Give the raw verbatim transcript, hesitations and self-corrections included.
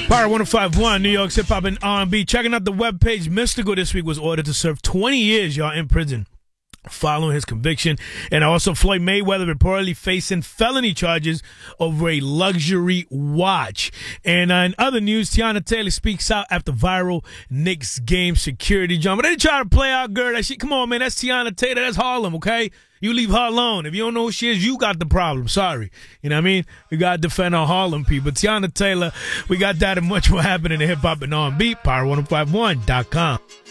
Power one oh five point one, New York's hip hop and R and B. Checking out the webpage, Mystical this week was ordered to serve twenty years, y'all, in prison following his conviction. And also Floyd Mayweather reportedly facing felony charges over a luxury watch. And uh, in other news, Tiana Taylor speaks out after viral Knicks game security drama. They try to play out girl. That shit. Come on, man. That's Tiana Taylor. That's Harlem, okay? You leave her alone. If you don't know who she is, you got the problem. Sorry. You know what I mean? We got to defend our Harlem people. Tiana Taylor, we got that and much more happening in hip hop and R and B. Power one oh five one dot com.